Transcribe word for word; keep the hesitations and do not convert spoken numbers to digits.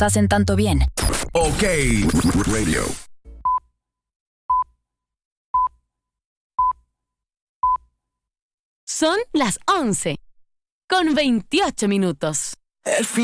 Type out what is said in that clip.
hacen tanto bien. OK Radio. Son las once, con veintiocho minutos. El fin